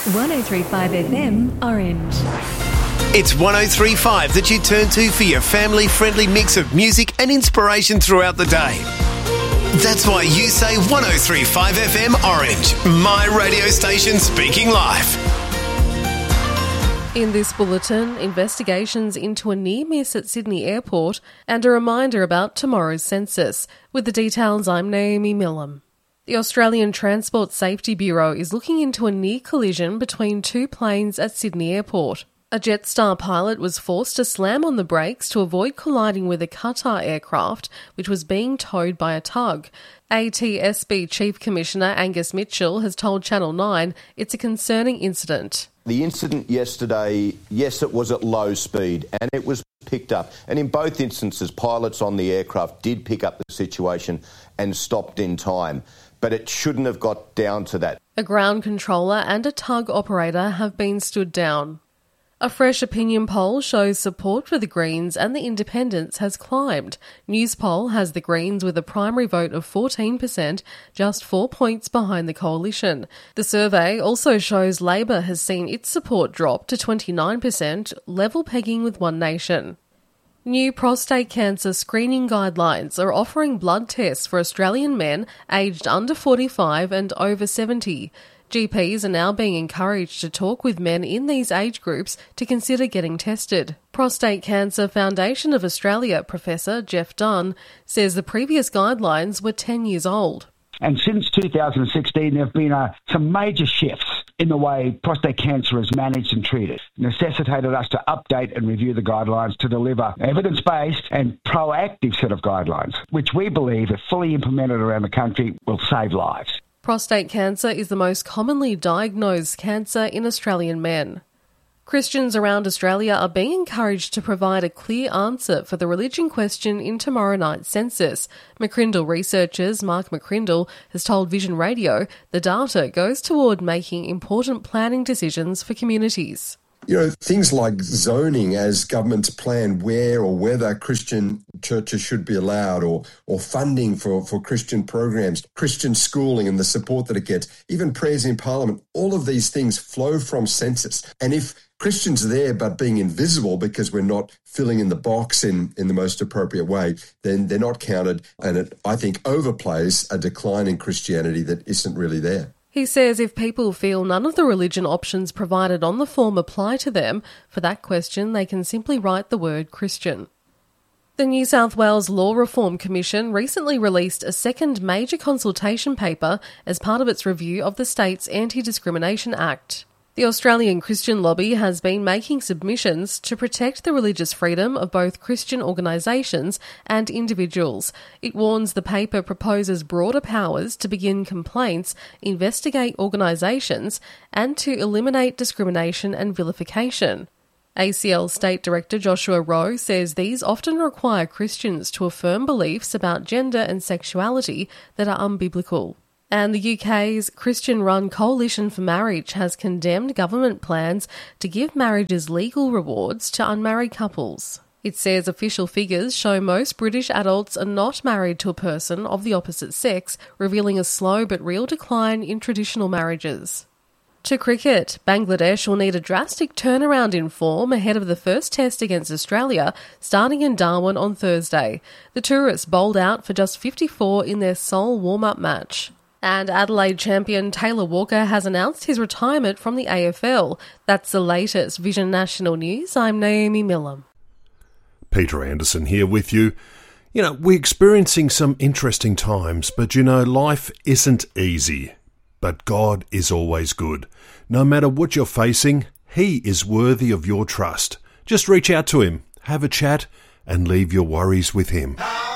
103.5 FM Orange. It's 103.5 that you turn to for your family-friendly mix of music and inspiration throughout the day. That's why you say 103.5 FM Orange, my radio station speaking life. In this bulletin, investigations into a near miss at Sydney Airport and a reminder about tomorrow's census. With the details, I'm Naomi Millam. The Australian Transport Safety Bureau is looking into a near collision between two planes at Sydney Airport. A Jetstar pilot was forced to slam on the brakes to avoid colliding with a Qatar aircraft, which was being towed by a tug. ATSB Chief Commissioner Angus Mitchell has told Channel 9 it's a concerning incident. The incident yesterday, yes, it was at low speed and it was picked up. And in both instances, pilots on the aircraft did pick up the situation and stopped in time. But it shouldn't have got down to that. A ground controller and a tug operator have been stood down. A fresh opinion poll shows support for the Greens and the Independents has climbed. Newspoll has the Greens with a primary vote of 14%, just 4 points behind the coalition. The survey also shows Labor has seen its support drop to 29%, level pegging with One Nation. New prostate cancer screening guidelines are offering blood tests for Australian men aged under 45 and over 70. GPs are now being encouraged to talk with men in these age groups to consider getting tested. Prostate Cancer Foundation of Australia Professor Jeff Dunn says the previous guidelines were 10 years old. And since 2016, there have been some major shifts in the way prostate cancer is managed and treated, necessitated us to update and review the guidelines to deliver evidence-based and proactive set of guidelines, which we believe, if fully implemented around the country, will save lives. Prostate cancer is the most commonly diagnosed cancer in Australian men. Christians around Australia are being encouraged to provide a clear answer for the religion question in tomorrow night's census. McCrindle researchers Mark McCrindle has told Vision Radio the data goes toward making important planning decisions for communities. You know, things like zoning as governments plan where or whether Christian churches should be allowed, or funding for Christian programs, Christian schooling and the support that it gets, even prayers in Parliament, all of these things flow from census. And if Christians are there but being invisible because we're not filling in the box in the most appropriate way, then they're not counted, and it, I think, overplays a decline in Christianity that isn't really there. He says if people feel none of the religion options provided on the form apply to them, for that question they can simply write the word Christian. The New South Wales Law Reform Commission recently released a second major consultation paper as part of its review of the state's Anti-Discrimination Act. The Australian Christian Lobby has been making submissions to protect the religious freedom of both Christian organisations and individuals. It warns the paper proposes broader powers to begin complaints, investigate organisations, and to eliminate discrimination and vilification. ACL State Director Joshua Rowe says these often require Christians to affirm beliefs about gender and sexuality that are unbiblical. And the UK's Christian-run Coalition for Marriage has condemned government plans to give marriages legal rewards to unmarried couples. It says official figures show most British adults are not married to a person of the opposite sex, revealing a slow but real decline in traditional marriages. To cricket, Bangladesh will need a drastic turnaround in form ahead of the first test against Australia, starting in Darwin on Thursday. The tourists bowled out for just 54 in their sole warm-up match. And Adelaide champion Taylor Walker has announced his retirement from the AFL. That's the latest Vision National News. I'm Naomi Millam. Peter Anderson here with you. You know, we're experiencing some interesting times, but you know, life isn't easy. But God is always good. No matter what you're facing, He is worthy of your trust. Just reach out to Him, have a chat, and leave your worries with Him.